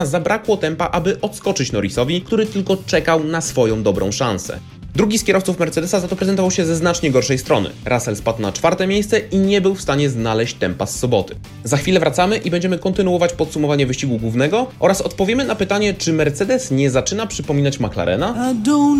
zabrakło tempa, aby odskoczyć Norrisowi, który tylko czekał na swoją dobrą szansę. Drugi z kierowców Mercedesa za to prezentował się ze znacznie gorszej strony. Russell spadł na 4. miejsce i nie był w stanie znaleźć tempa z soboty. Za chwilę wracamy i będziemy kontynuować podsumowanie wyścigu głównego oraz odpowiemy na pytanie, czy Mercedes nie zaczyna przypominać McLarena?